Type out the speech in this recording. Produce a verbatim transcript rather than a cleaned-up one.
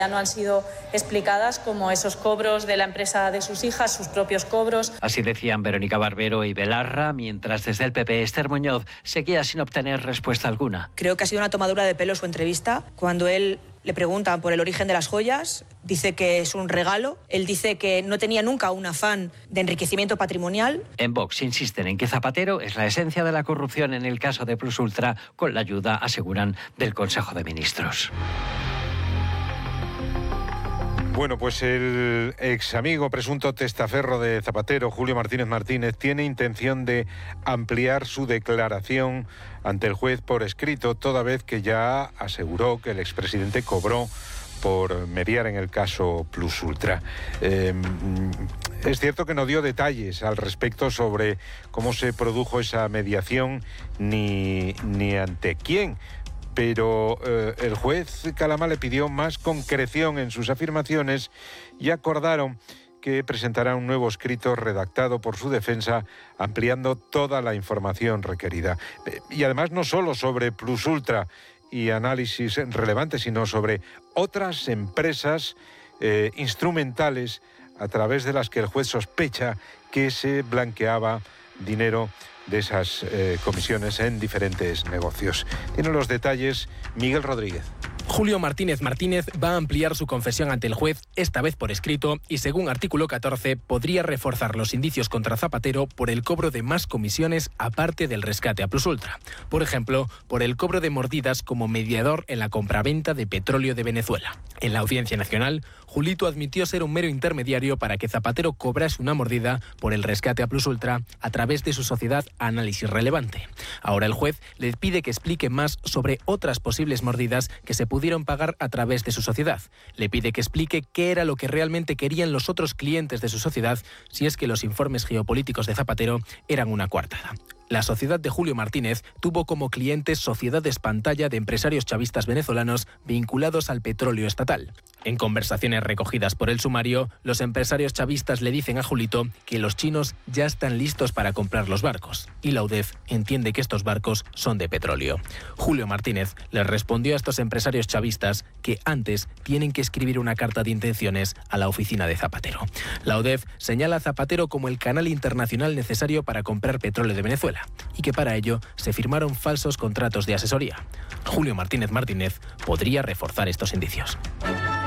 Ya no han sido explicadas, como esos cobros de la empresa de sus hijas, sus propios cobros. Así decían Verónica Barbero y Belarra, mientras desde el P P Esther Muñoz seguía sin obtener respuesta alguna. Creo que ha sido una tomadura de pelo su entrevista. Cuando él le preguntan por el origen de las joyas, dice que es un regalo. Él dice que no tenía nunca un afán de enriquecimiento patrimonial. En Vox insisten en que Zapatero es la esencia de la corrupción en el caso de Plus Ultra, con la ayuda, aseguran, del Consejo de Ministros. Bueno, pues el ex amigo presunto testaferro de Zapatero, Julio Martínez Martínez, tiene intención de ampliar su declaración ante el juez por escrito, toda vez que ya aseguró que el expresidente cobró por mediar en el caso Plus Ultra. Eh, es cierto que no dio detalles al respecto sobre cómo se produjo esa mediación ni, ni ante quién, pero eh, el juez Calama le pidió más concreción en sus afirmaciones y acordaron que presentará un nuevo escrito redactado por su defensa, ampliando toda la información requerida. Eh, y además no solo sobre Plus Ultra y análisis relevantes, sino sobre otras empresas eh, instrumentales a través de las que el juez sospecha que se blanqueaba dinero de esas eh, comisiones en diferentes negocios. Tiene los detalles Miguel Rodríguez. Julio Martínez Martínez va a ampliar su confesión ante el juez, esta vez por escrito, y según artículo catorce, podría reforzar los indicios contra Zapatero por el cobro de más comisiones aparte del rescate a Plus Ultra. Por ejemplo, por el cobro de mordidas como mediador en la compraventa de petróleo de Venezuela. En la Audiencia Nacional, Julito admitió ser un mero intermediario para que Zapatero cobrase una mordida por el rescate a Plus Ultra a través de su sociedad Análisis Relevante. Ahora el juez le pide que explique más sobre otras posibles mordidas que se pudieron pagar a través de su sociedad. Le pide que explique qué era lo que realmente querían los otros clientes de su sociedad, si es que los informes geopolíticos de Zapatero eran una coartada. La sociedad de Julio Martínez tuvo como clientes sociedades pantalla de empresarios chavistas venezolanos vinculados al petróleo estatal. En conversaciones recogidas por el sumario, los empresarios chavistas le dicen a Julito que los chinos ya están listos para comprar los barcos, y la U D E F entiende que estos barcos son de petróleo. Julio Martínez les respondió a estos empresarios chavistas que antes tienen que escribir una carta de intenciones a la oficina de Zapatero. La U D E F señala a Zapatero como el canal internacional necesario para comprar petróleo de Venezuela, y que para ello se firmaron falsos contratos de asesoría. Julio Martínez Martínez podría reforzar estos indicios.